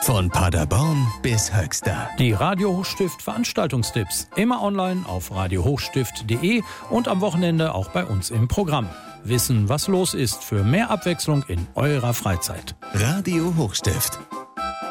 Von Paderborn bis Höxter. Die Radio Hochstift Veranstaltungstipps. Immer online auf radiohochstift.de und am Wochenende auch bei uns im Programm. Wissen, was los ist, für mehr Abwechslung in eurer Freizeit. Radio Hochstift.